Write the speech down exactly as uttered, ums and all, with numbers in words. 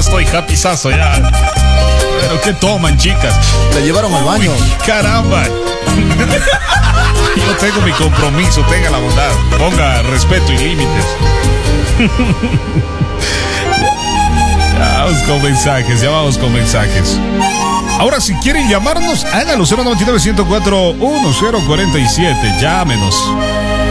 estoy happyzazo ya. Pero ¿qué toman, chicas? La llevaron al baño. Caramba. Yo tengo mi compromiso, tenga la bondad. Ponga respeto y límites. Ya vamos con mensajes, ya vamos con mensajes. Ahora, si quieren llamarnos, háganlo. Cero noventa y nueve, ciento cuatro, diez cuarenta y siete. Llámenos.